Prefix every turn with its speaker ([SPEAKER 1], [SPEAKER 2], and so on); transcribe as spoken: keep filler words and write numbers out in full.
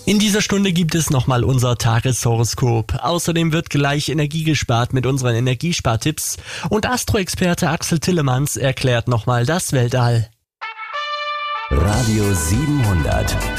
[SPEAKER 1] In dieser Stunde gibt es nochmal unser Tageshoroskop. Außerdem wird gleich Energie gespart mit unseren Energiespartipps. Und Astroexperte Axel Tillemanns erklärt nochmal das Weltall.
[SPEAKER 2] Radio siebenhundert.